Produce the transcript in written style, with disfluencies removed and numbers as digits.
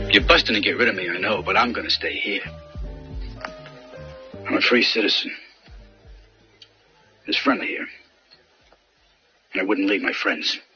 You're busting to get rid of me, I know, but I'm going to stay here. I'm a free citizen. There's friendly here. And I wouldn't leave my friends.